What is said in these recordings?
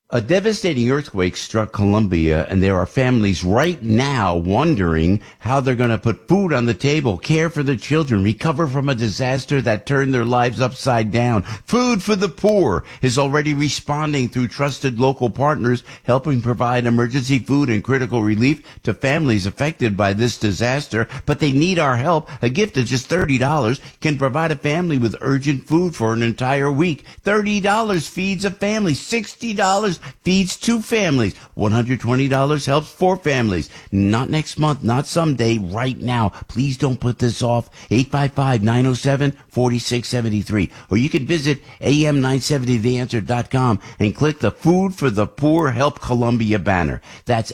A devastating earthquake struck Colombia, and there are families right now wondering how they're going to put food on the table, care for their children, recover from a disaster that turned their lives upside down. Food for the Poor is already responding through trusted local partners, helping provide emergency food and critical relief to families affected by this disaster. But they need our help. A gift of just $30 can provide a family with urgent food for an entire week. $30 feeds a family. $60 feeds two families. $120 helps four families. Not next month, not someday, right now. Please don't put this off. 855-907-4673. Or you can visit am970theanswer.com and click the Food for the Poor Help Colombia banner. That's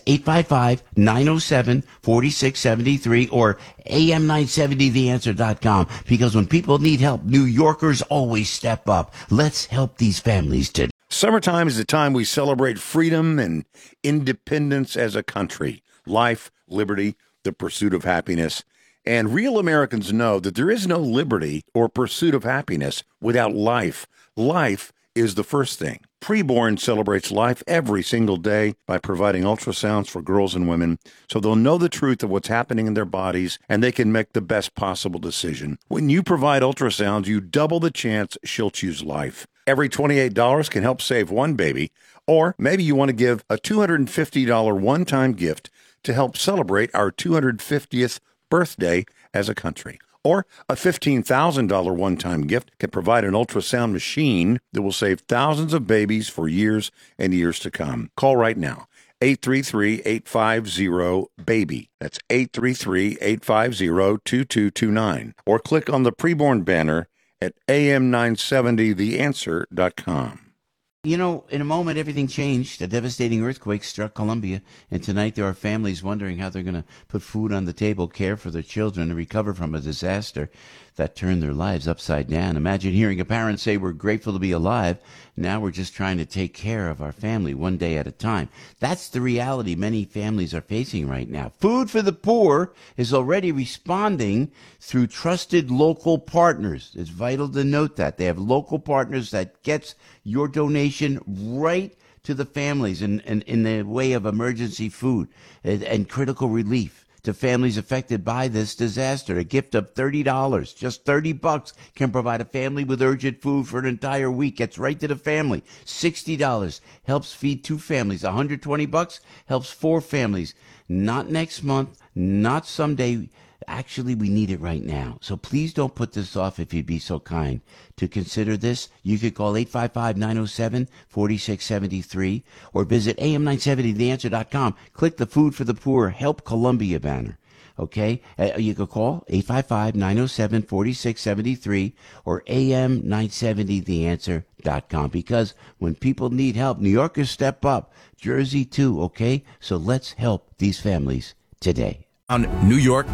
855-907-4673 or am970theanswer.com. Because when people need help, New Yorkers always step up. Let's help these families today. Summertime is the time we celebrate freedom and independence as a country. Life, liberty, the pursuit of happiness. And real Americans know that there is no liberty or pursuit of happiness without life. Life is the first thing. Preborn celebrates life every single day by providing ultrasounds for girls and women so they'll know the truth of what's happening in their bodies and they can make the best possible decision. When you provide ultrasounds, you double the chance she'll choose life. Every $28 can help save one baby, or maybe you want to give a $250 one-time gift to help celebrate our 250th birthday as a country. Or a $15,000 one-time gift can provide an ultrasound machine that will save thousands of babies for years and years to come. Call right now. 833-850-BABY. That's 833-850-2229. Or click on the preborn banner at am970theanswer.com. You know, in a moment, everything changed. A devastating earthquake struck Colombia, and tonight there are families wondering how they're going to put food on the table, care for their children, and recover from a disaster that turned their lives upside down. Imagine hearing a parent say, "We're grateful to be alive. Now we're just trying to take care of our family one day at a time." That's the reality many families are facing right now. Food for the Poor is already responding through trusted local partners. It's vital to note that. They have local partners that gets your donation right to the families in the way of emergency food and critical relief to families affected by this disaster. A gift of $30, just $30 can provide a family with urgent food for an entire week. Gets right to the family. $60 helps feed two families. $120 helps four families. Not next month, not someday. Actually, we need it right now. So please don't put this off if you'd be so kind to consider this. You could call 855-907-4673 or visit am970theanswer.com. Click the Food for the Poor Help Colombia banner. Okay? You could call 855-907-4673 or am970theanswer.com. Because when people need help, New Yorkers step up. Jersey too, okay? So let's help these families today. On New York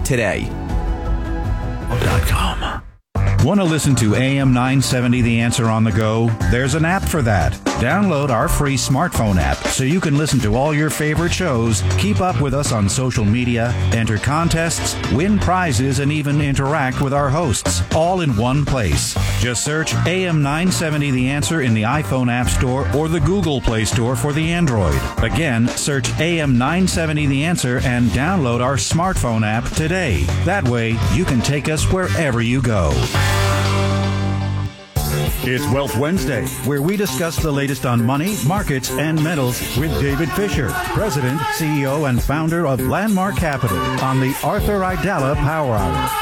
Today.com. Want to listen to AM 970 The Answer on the go? There's an app for that. Download our free smartphone app so you can listen to all your favorite shows, keep up with us on social media, enter contests, win prizes, and even interact with our hosts, all in one place. Just search AM 970 The Answer in the iPhone App Store or the Google Play Store for the Android. Again, search AM 970 The Answer and download our smartphone app today. That way, you can take us wherever you go. It's Wealth Wednesday, where we discuss the latest on money, markets, and metals with David Fisher, President, CEO, and founder of Landmark Capital on the Arthur Aidala Power Hour.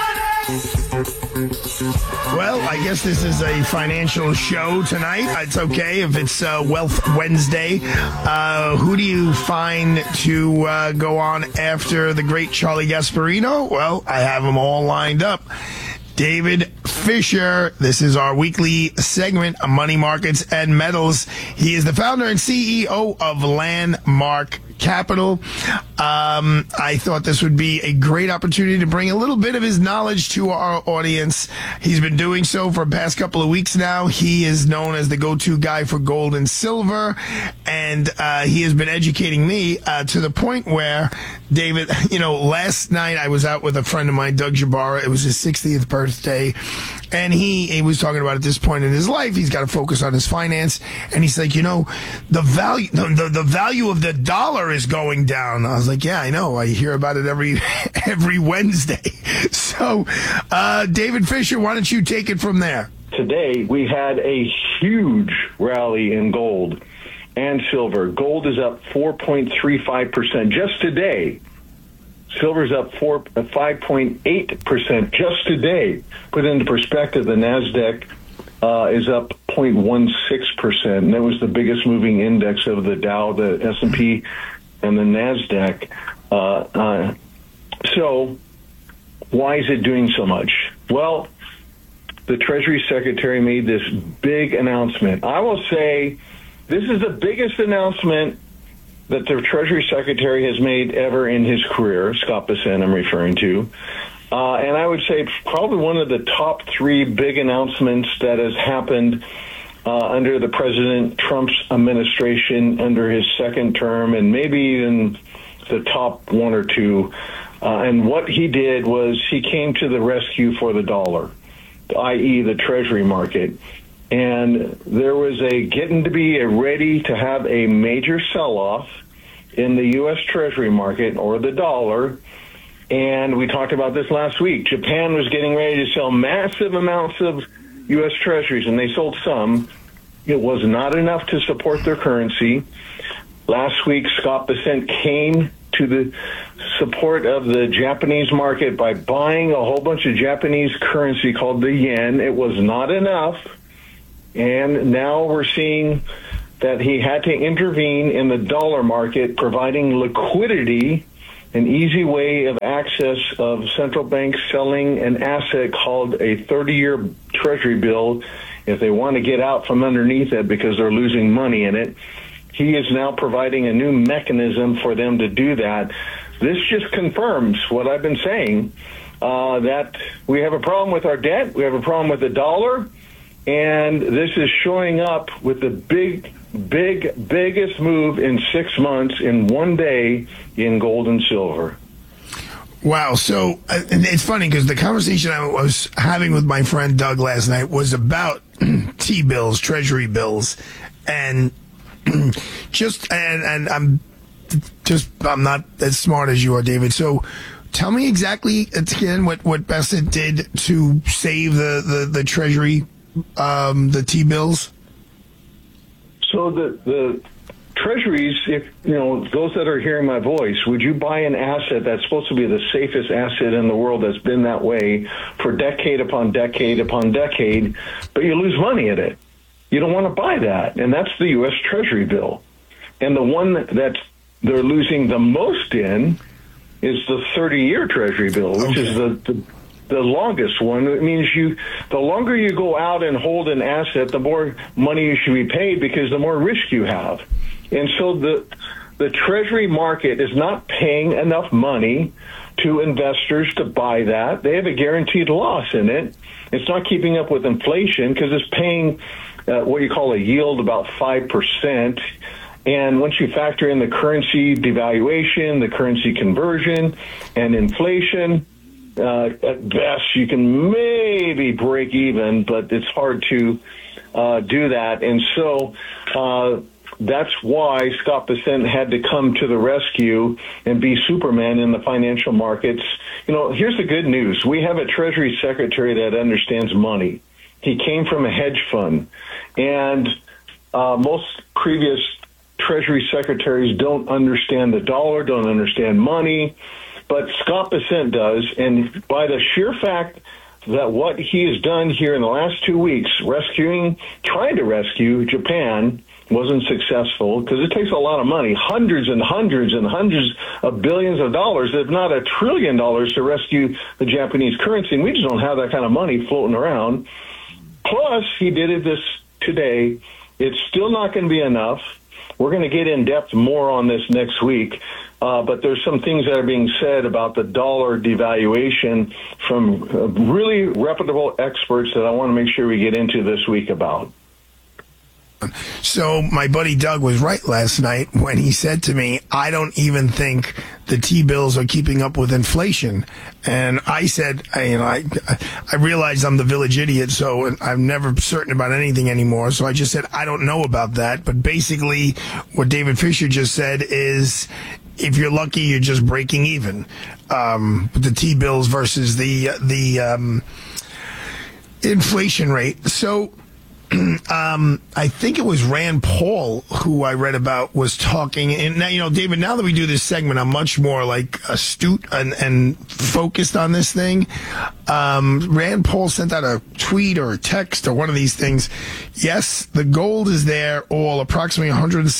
Well, I guess this is a financial show tonight. It's okay if it's Wealth Wednesday. Who do you find to go on after the great Charlie Gasparino? Well, I have them all lined up. David Fisher. This is our weekly segment on money markets and metals. He is the founder and CEO of Landmark Capital. I thought this would be a great opportunity to bring a little bit of his knowledge to our audience. He's been doing so for the past couple of weeks now. He is known as the go-to guy for gold and silver, and he has been educating me to the point where, David, last night I was out with a friend of mine, Doug Jabara. It was his 60th birthday, And he was talking about at this point in his life, he's got to focus on his finance. And he's like, the value of the dollar is going down. I was like, yeah, I know. I hear about it every Wednesday. So, David Fisher, why don't you take it from there? Today, we had a huge rally in gold and silver. Gold is up 4.35% just today. Silver's up 5.8% just today. Put into perspective, the NASDAQ is up 0.16%, and that was the biggest moving index of the Dow, the S&P, and the NASDAQ. So why is it doing so much? Well, the Treasury Secretary made this big announcement. I will say this is the biggest announcement that the Treasury Secretary has made ever in his career, Scott Bessent I'm referring to. And I would say probably one of the top three big announcements that has happened under the President Trump's administration under his second term, and maybe even the top one or two. And what he did was he came to the rescue for the dollar, i.e. the Treasury market. And there was getting to be ready to have a major sell-off in the U.S. Treasury market or the dollar. And we talked about this last week. Japan was getting ready to sell massive amounts of U.S. Treasuries, and they sold some. It was not enough to support their currency. Last week, Scott Bessent came to the support of the Japanese market by buying a whole bunch of Japanese currency called the yen. It was not enough. And now we're seeing that he had to intervene in the dollar market, providing liquidity, an easy way of access of central banks selling an asset called a 30-year Treasury bill if they want to get out from underneath it because they're losing money in it. He is now providing a new mechanism for them to do that. This just confirms what I've been saying, that we have a problem with our debt, we have a problem with the dollar, and this is showing up with the biggest move in 6 months in one day in gold and silver. Wow. So it's funny because the conversation I was having with my friend Doug last night was about T-bills, Treasury bills, and I'm not as smart as you are, David. So tell me exactly again what Bessent did to save the Treasury, the T-bills. So the Treasuries, if those that are hearing my voice, would you buy an asset that's supposed to be the safest asset in the world that's been that way for decade upon decade upon decade, but you lose money in it? You don't want to buy that, and that's the U.S. Treasury bill. And the one that they're losing the most in is the 30-year Treasury bill, which is the longest one. It means the longer you go out and hold an asset, the more money you should be paid because the more risk you have. And so the Treasury market is not paying enough money to investors to buy that. They have a guaranteed loss in it. It's not keeping up with inflation because it's paying what you call a yield about 5%. And once you factor in the currency devaluation, the currency conversion, and inflation, at best you can maybe break even, but it's hard to do that. And so that's why Scott Bessent had to come to the rescue and be Superman in the financial markets. Here's the good news. We have a Treasury Secretary that understands money. He came from a hedge fund. And most previous Treasury Secretaries don't understand the dollar, don't understand money. But Scott Bessent does. And by the sheer fact that what he has done here in the last 2 weeks, trying to rescue Japan, wasn't successful because it takes a lot of money, hundreds and hundreds and hundreds of billions of dollars, if not $1 trillion, to rescue the Japanese currency. And we just don't have that kind of money floating around. Plus, he did it this today. It's still not going to be enough. We're going to get in depth more on this next week. But there's some things that are being said about the dollar devaluation from really reputable experts that I want to make sure we get into this week about. So my buddy Doug was right last night when he said to me, I don't even think the T-bills are keeping up with inflation. And I said, I realize I'm the village idiot, so I'm never certain about anything anymore. So I just said, I don't know about that. But basically what David Fisher just said is, if you're lucky, you're just breaking even. The T-bills versus the inflation rate. So I think it was Rand Paul who I read about was talking. And now, David, now that we do this segment, I'm much more like astute and focused on this thing. Rand Paul sent out a tweet or a text or one of these things. Yes, the gold is there, all approximately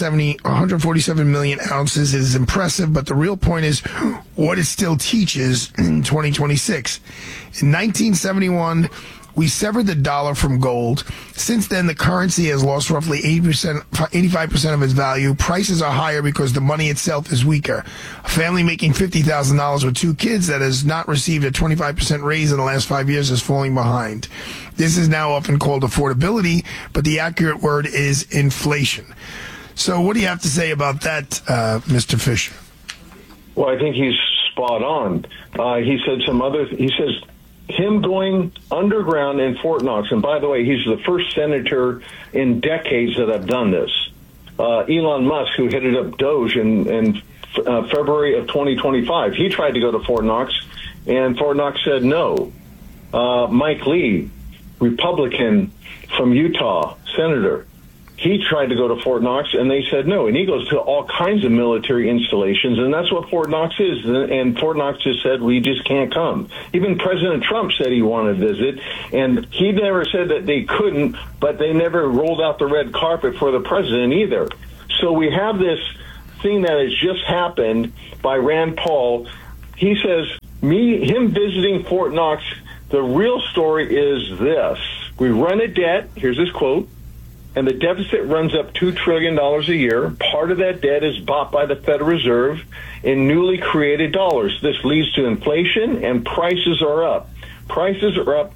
147 million ounces. It is impressive, but the real point is what it still teaches in 2026. In 1971, we severed the dollar from gold. Since then, the currency has lost roughly 85% of its value. Prices are higher because the money itself is weaker. A family making $50,000 with 2 kids that has not received a 25% raise in the last 5 years is falling behind. This is now often called affordability, but the accurate word is inflation. So what do you have to say about that, Mr. Fisher? Well, I think he's spot on. He says him going underground in Fort Knox, and by the way, he's the first senator in decades that have done this. Elon Musk, who headed up Doge in February of 2025, he tried to go to Fort Knox, and Fort Knox said no. Mike Lee, Republican from Utah, senator, he tried to go to Fort Knox, and they said no. And he goes to all kinds of military installations, and that's what Fort Knox is. And Fort Knox just said, we just can't come. Even President Trump said he wanted to visit, and he never said that they couldn't, but they never rolled out the red carpet for the president either. So we have this thing that has just happened by Rand Paul. He says, him visiting Fort Knox, the real story is this. We run a debt, here's his quote, and the deficit runs up $2 trillion a year. Part of that debt is bought by the Federal Reserve in newly created dollars. This leads to inflation, and prices are up. Prices are up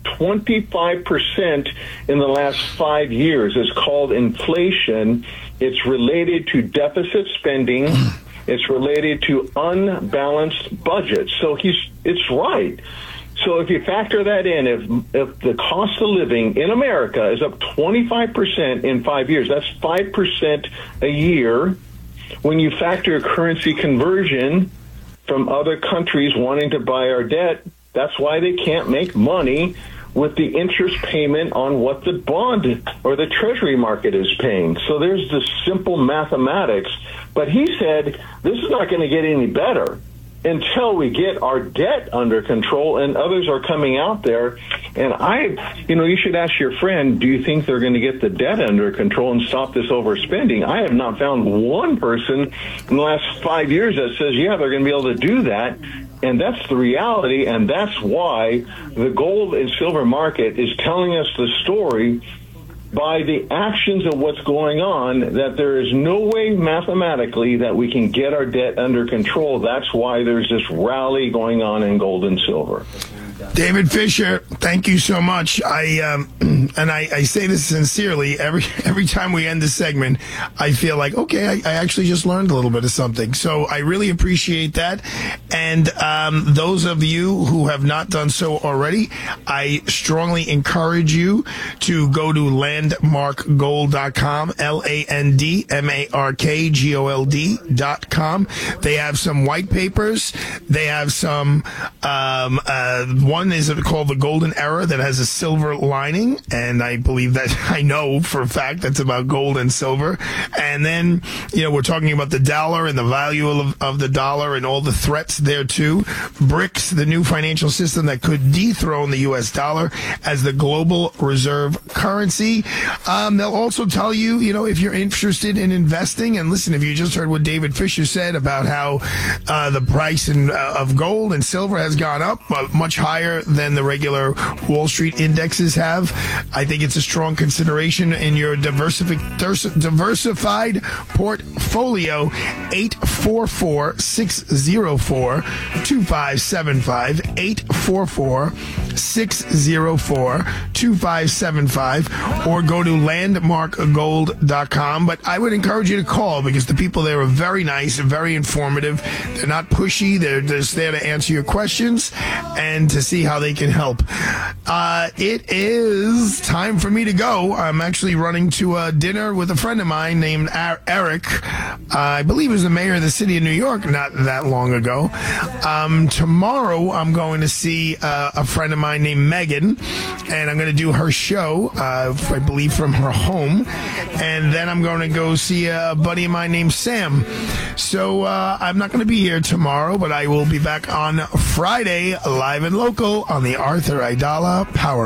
25% in the last 5 years. It's called inflation. It's related to deficit spending. It's related to unbalanced budgets. So it's right. So if you factor that in, if the cost of living in America is up 25% in 5 years, that's 5% a year. When you factor currency conversion from other countries wanting to buy our debt, that's why they can't make money with the interest payment on what the bond or the treasury market is paying. So there's this simple mathematics. But he said this is not going to get any better until we get our debt under control, and others are coming out there. And you should ask your friend, do you think they're going to get the debt under control and stop this overspending? I have not found one person in the last 5 years that says, yeah, they're going to be able to do that. And that's the reality, and that's why the gold and silver market is telling us the story by the actions of what's going on, that there is no way mathematically that we can get our debt under control. That's why there's this rally going on in gold and silver. David Fisher, thank you so much. I say this sincerely. Every time we end this segment, I feel like, okay, I actually just learned a little bit of something. So I really appreciate that. And those of you who have not done so already, I strongly encourage you to go to landmarkgold.com, LandmarkGold.com. They have some white papers. They have some one is called The Golden Era that has a silver lining, and I believe that I know for a fact that's about gold and silver. And then, we're talking about the dollar and the value of the dollar and all the threats there too. BRICS, the new financial system that could dethrone the U.S. dollar as the global reserve currency. They'll also tell you, if you're interested in investing, and listen, if you just heard what David Fisher said about how the price of gold and silver has gone up much higher than the regular Wall Street indexes have, I think it's a strong consideration in your diversified portfolio. 844-604-2575. 844-604-2575. 888-866-2575 or go to landmarkgold.com. But I would encourage you to call because the people there are very nice and very informative. They're not pushy. They're just there to answer your questions and to see how they can help. It is time for me to go. I'm actually running to a dinner with a friend of mine named Eric. I believe he was the mayor of the city of New York not that long ago. Tomorrow I'm going to see a friend of mine named Megan, and I'm going to do her show, I believe from her home. And then I'm going to go see a buddy of mine named Sam. So I'm not going to be here tomorrow, but I will be back on Friday, live and local, on the Arthur Aidala Power